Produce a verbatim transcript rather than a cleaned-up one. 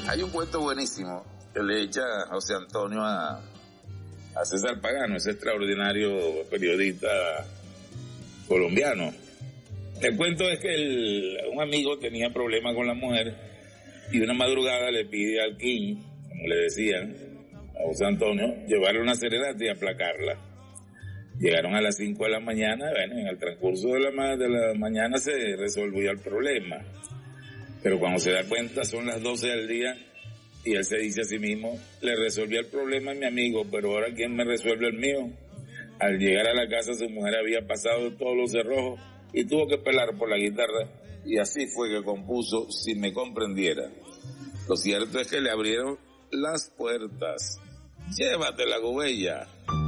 Hay un cuento buenísimo que le echa José Antonio a, a César Pagano, ese extraordinario periodista colombiano. El cuento es que el, un amigo tenía problemas con la mujer y una madrugada le pide al King, como le decían a José Antonio, llevarle una serenata y aplacarla. Llegaron a las cinco de la mañana, bueno, en el transcurso de la, de la mañana se resolvió el problema. Pero cuando se da cuenta son las doce del día y él se dice a sí mismo, le resolví el problema a mi amigo, pero ahora ¿quién me resuelve el mío? Al llegar a la casa su mujer había pasado todos los cerrojos y tuvo que pelar por la guitarra y así fue que compuso Si me comprendiera. Lo cierto es que le abrieron las puertas. Llévate la gubella.